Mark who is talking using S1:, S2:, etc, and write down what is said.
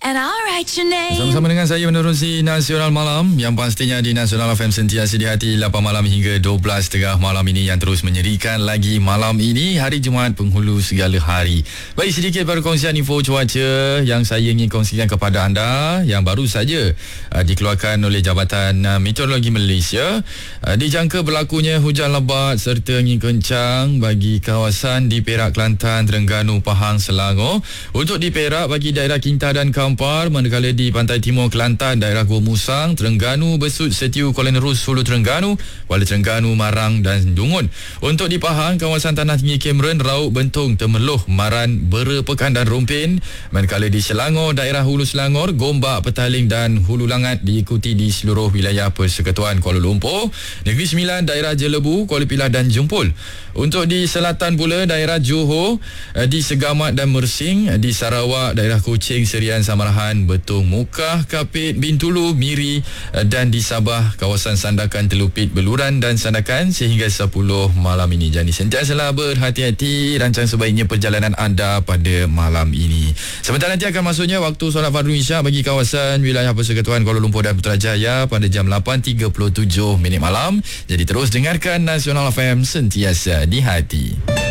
S1: and I'll write your name.
S2: Bersama-sama dengan saya menerusi Nasional Malam, yang pastinya di Nasional FM sentiasa di hati 8 malam hingga 12.30 malam ini, yang terus menyerikan lagi malam ini, hari Jumaat penghulu segala hari. Baik, sedikit perkongsian info cuaca yang saya ingin kongsikan kepada anda, yang baru saja dikeluarkan oleh Jabatan Meteorologi Malaysia. Dijangka berlakunya hujan lebat serta angin kencang bagi kawasan di Perak, Kelantan, Terengganu, Pahang, Selangor. Untuk di Perak, bagi daerah Kinta dan Kampar, manakala di pantai timur Kelantan, daerah Gua Musang, Terengganu, Besut, Setiu, Kuala Nerus, Hulu Terengganu, Kuala Terengganu, Marang dan Dungun. Untuk di Pahang, kawasan tanah tinggi Cameron, Rauk, Bentong, Temerloh, Maran, Bera, Pekan dan Rompin. Manakala di Selangor, daerah Hulu Selangor, Gombak, Petaling dan Hulu Langat diikuti di seluruh wilayah Persekutuan Kuala Lumpur. Negeri Sembilan, daerah Jelebu, Kuala Pilah dan Jumpul. Untuk di selatan pula, daerah Johor, di Segamat dan Mersing, di Sarawak, daerah Kuching, Serian, Samarahan, Betong, Mukah, Kapit, Bintulu, Miri, dan di Sabah, kawasan Sandakan, Telupit, Beluran dan Sandakan sehingga 10 malam ini. Jadi sentiasalah berhati-hati, rancang sebaiknya perjalanan anda pada malam ini. Sebentar nanti akan masuknya waktu solat Fardhu Isyak bagi kawasan wilayah Persekutuan Kuala Lumpur dan Putrajaya pada jam 8.37 minit malam. Jadi terus dengarkan Nasional FM sentiasa di hati.